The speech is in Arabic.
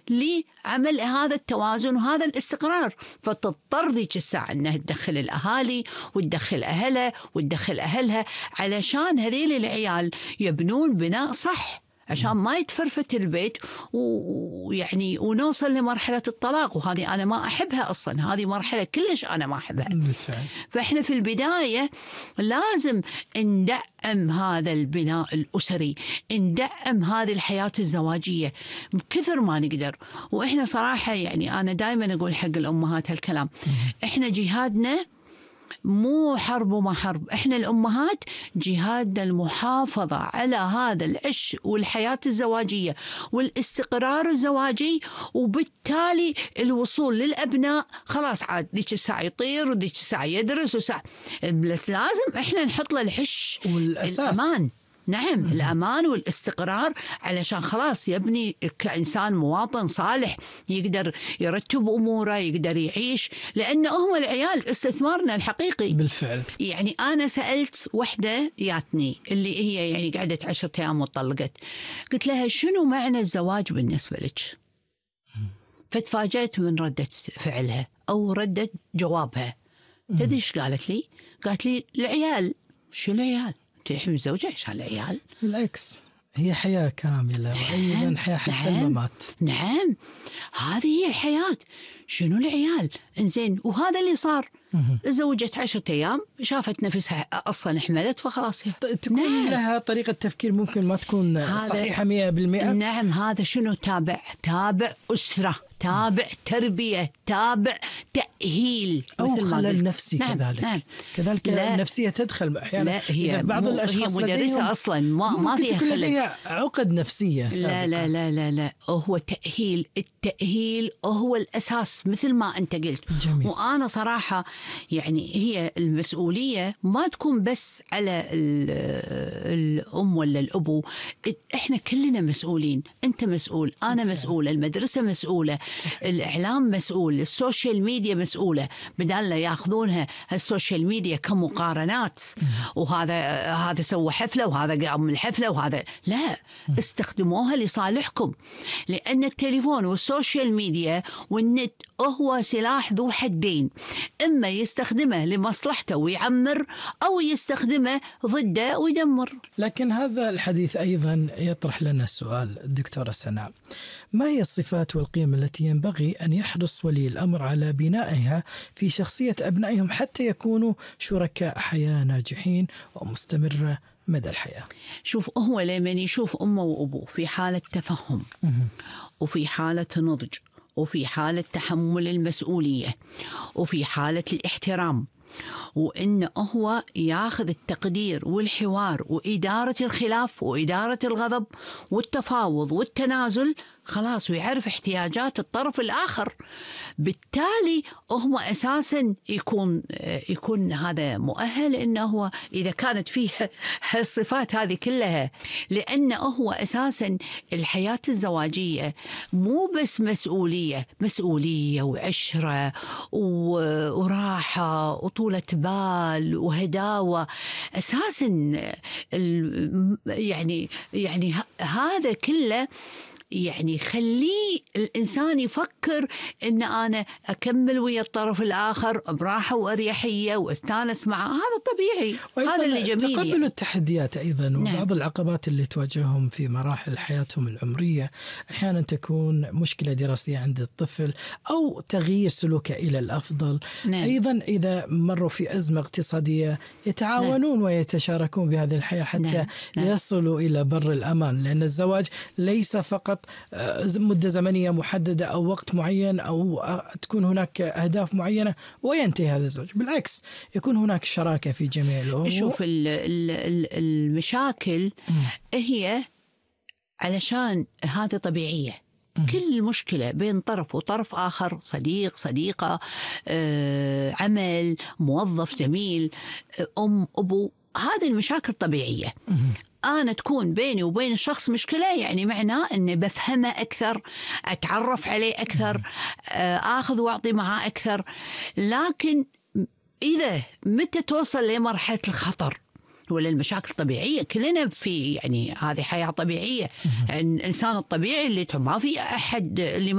لعمل هذا التوازن وهذا الاستقرار. فتضطر ذيك الساعة أنها تدخل الأهالي وتدخل أهلها وتدخل أهلها علشان هذيل العيال يبنون بناء صح، عشان ما يتفرفت البيت ويعني ونوصل لمرحلة الطلاق. وهذه أنا ما أحبها أصلا، هذه مرحلة كلش أنا ما أحبها. فإحنا في البداية لازم ندعم هذا البناء الأسري، ندعم هذه الحياة الزواجية بكثر ما نقدر. وإحنا صراحة يعني أنا دائما أقول حق الأمهات هالكلام، إحنا جهادنا مو حرب وما حرب، إحنا الأمهات جهادنا المحافظة على هذا العش والحياة الزواجية والاستقرار الزواجي، وبالتالي الوصول للأبناء خلاص عاد ذيك الساعة يطير وذيك الساعة يدرس بس لازم إحنا نحط له الحش والأساس الأمان. نعم الأمان والاستقرار علشان خلاص يبني كإنسان مواطن صالح يقدر يرتب أموره، يقدر يعيش، لأنه هو العيال استثمارنا الحقيقي. بالفعل. يعني أنا سألت وحدة ياتني اللي هي يعني قعدت 10 أيام وطلقت، قلت لها شنو معنى الزواج بالنسبة لك؟ فتفاجأت من ردة فعلها أو ردة جوابها. تدري إيش قالت لي؟ قالت لي العيال. شو العيال؟ تحب زوجة عشان العيال؟ بالعكس، هي حياة كاملة وأيضا حياة حتى الممات. نعم هذه هي الحياة. شنو العيال؟ إنزين وهذا اللي صار. زوجت 10 أيام، شافت نفسها أصلا حملت، فخلاص تكون لها طريقة تفكير ممكن ما تكون صحيحة 100%. نعم هذا شنو؟ تابع أسرة، تابع تربية، تابع تأهيل أو مثل خلل نفسي. كذلك كذلك النفسية تدخل أحيانا. لا هي بعض الأشخاص هي مدرسة أصلا ما فيها خلل، هي عقد نفسية لا لا لا لا لا هو تأهيل. التأهيل هو الأساس مثل ما أنت قلت. جميل. وأنا صراحة يعني هي المسؤولية ما تكون بس على الأم ولا الأبو، إحنا كلنا مسؤولين. أنت مسؤول، أنا مسؤولة، المدرسة مسؤولة، الإعلام مسؤول، السوشيال ميديا مسؤولة. بدال لا يأخذونها السوشيال ميديا كمقارنات، وهذا سوى حفلة وهذا قام من الحفلة وهذا لا، استخدموها لصالحكم. لأن التليفون والسوشيال ميديا والنت هو سلاح ذو حدين، إما يستخدمه لمصلحته ويعمر أو يستخدمه ضده ويدمر. لكن هذا الحديث أيضا يطرح لنا السؤال دكتورة سناء، ما هي الصفات والقيم التي ينبغي أن يحرص ولي الأمر على بنائها في شخصية أبنائهم حتى يكونوا شركاء حياة ناجحين ومستمرة مدى الحياة؟ شوف، هو لمن يشوف أمه وأبوه في حالة تفهم وفي حالة نضج وفي حالة تحمل المسؤولية وفي حالة الاحترام، وإنه هو ياخذ التقدير والحوار وإدارة الخلاف وإدارة الغضب والتفاوض والتنازل، خلاص، ويعرف احتياجات الطرف الآخر، بالتالي هو أساسا يكون هذا مؤهل إنه هو إذا كانت فيه الصفات هذه كلها. لأنه هو أساسا الحياة الزواجية مو بس مسؤولية وعشرة وراحة وطولة بال وهداوة. أساسا يعني هذا كله يعني خليه الإنسان يفكر إن أنا أكمل ويا الطرف الآخر براحة وأريحية واستانس معه. هذا طبيعي، هذا اللي جميل. تقبل التحديات أيضا وبعض العقبات اللي تواجههم في مراحل حياتهم العمرية. أحيانا تكون مشكلة دراسية عند الطفل أو تغيير سلوكه إلى الأفضل. أيضا إذا مروا في أزمة اقتصادية يتعاونون ويتشاركون بهذه الحياة حتى يصلوا إلى بر الأمان، لأن الزواج ليس فقط مدة زمنية محددة أو وقت معين أو تكون هناك أهداف معينة وينتهي هذا الزواج. بالعكس، يكون هناك شراكة في جميع الأمور. شوف، المشاكل هي علشان هذه طبيعية. كل مشكلة بين طرف وطرف آخر، صديق، صديقة، عمل، موظف، زميل، أم، أبو، هذه المشاكل طبيعية. أنا تكون بيني وبين الشخص مشكلة، يعني معناه أني بفهمه أكثر، أتعرف عليه أكثر، آخذ وأعطي معه أكثر. لكن إذا متى توصل لمرحلة الخطر ولا المشاكل طبيعية، كلنا في يعني هذه حياة طبيعية. الإنسان الطبيعي اللي ما في أحد اللي